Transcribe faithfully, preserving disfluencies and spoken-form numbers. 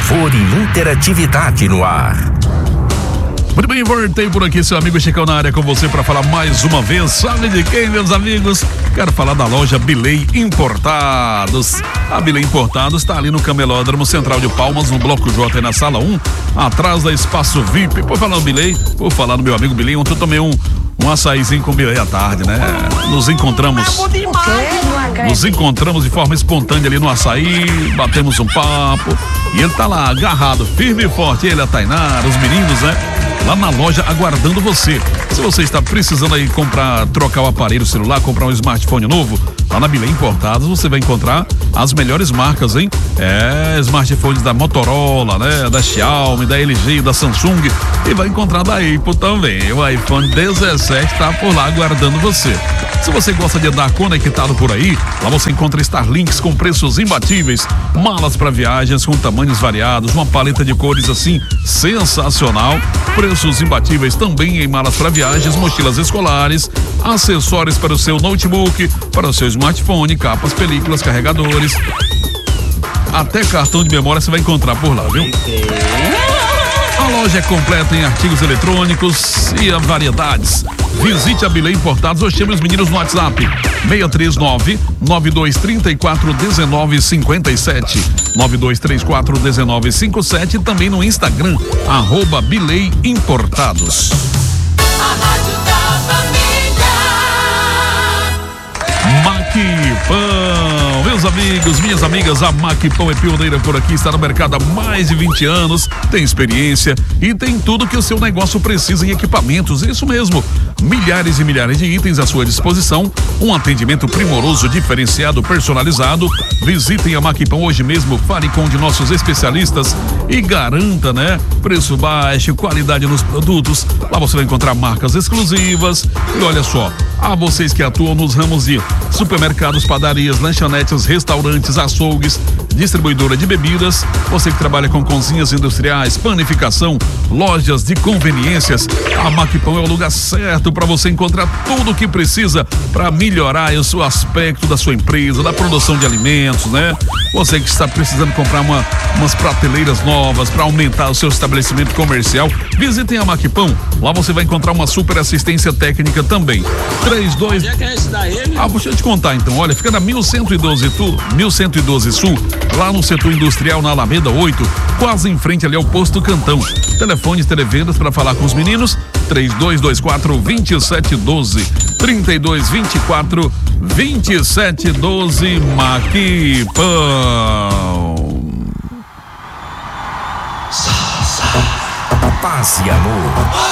louvor e interatividade no ar. Muito bem, voltei por aqui, seu amigo Chicão na área com você para falar mais uma vez. Sabe de quem, meus amigos? Quero falar da loja Bilei Importados. A Bilei Importados está ali no Camelódromo Central de Palmas, no Bloco J, na Sala um, atrás da Espaço V I P. Por falar no Bilei, por falar no meu amigo Bilei, ontem eu tomei um, um açaizinho com Bilei à tarde, né? Nos encontramos, nos encontramos de forma espontânea ali no açaí, batemos um papo e ele tá lá agarrado, firme e forte, ele, a Tainara, os meninos, né? Lá na loja aguardando você. Se você está precisando aí comprar, trocar o aparelho celular, comprar um smartphone novo, lá na Bilei Importados você vai encontrar as melhores marcas, hein? É, smartphones da Motorola, né? Da Xiaomi, da L G, da Samsung, e vai encontrar da Apple também. O iPhone dezessete está por lá aguardando você. Se você gosta de andar conectado por aí, lá você encontra Starlinks com preços imbatíveis, malas para viagens com tamanhos variados, uma paleta de cores assim sensacional, preços imbatíveis também em malas para viagens, mochilas escolares, acessórios para o seu notebook, para o seu smartphone, capas, películas, carregadores, até cartão de memória você vai encontrar por lá, viu? A loja é completa em artigos eletrônicos e variedades. Visite a Bilei Importados ou chame os meninos no WhatsApp seis três nove, nove dois três quatro, um nove cinco sete, nove dois três quatro, um nove cinco sete, e também no Instagram, arroba Bilei Importados. A Rádio da Família. Maquipão, meus amigos, minhas amigas, a Maquipão é pioneira por aqui, está no mercado há mais de vinte anos, tem experiência e tem tudo que o seu negócio precisa em equipamentos, isso mesmo, milhares e milhares de itens à sua disposição, um atendimento primoroso, diferenciado, personalizado. Visitem a Maquipão hoje mesmo, fale com um de nossos especialistas e garanta, né, preço baixo, qualidade nos produtos. Lá você vai encontrar marcas exclusivas e olha só, a vocês que atuam nos ramos de supermercados, padarias, lanchonetes, restaurantes, açougues, distribuidora de bebidas, você que trabalha com cozinhas industriais, panificação, lojas de conveniências, a Maquipão é o lugar certo para você encontrar tudo o que precisa para melhorar o seu aspecto da sua empresa, da produção de alimentos, né? Você que está precisando comprar uma, umas prateleiras novas para aumentar o seu estabelecimento comercial, visitem a Maquipão. Lá você vai encontrar uma super assistência técnica também. trinta e dois Onde é que é esse daí, meu? Ah, deixa eu te contar então. Olha, fica na mil cento e doze tu, mil cento e doze Sul, lá no setor industrial na Alameda oito, quase em frente ali ao posto Cantão. Telefones, televendas para falar com os meninos, três dois dois quatro, dois sete um dois, trinta e dois, vinte e quatro, vinte e sete doze, Maquipão. Paz e amor.